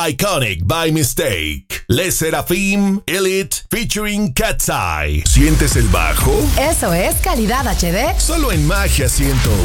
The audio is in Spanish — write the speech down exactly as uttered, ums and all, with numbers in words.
Iconic by Mistake. Les Seraphim Elite featuring Cat's Eye. ¿Sientes el bajo? Eso es calidad H D. Solo en Magia ciento